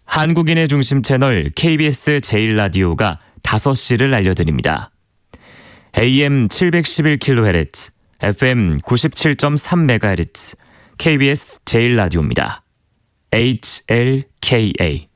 한국인의 중심 채널 KBS 제1라디오가 5시를 알려드립니다. AM 711kHz, FM 97.3MHz, KBS 제1라디오입니다. HLKA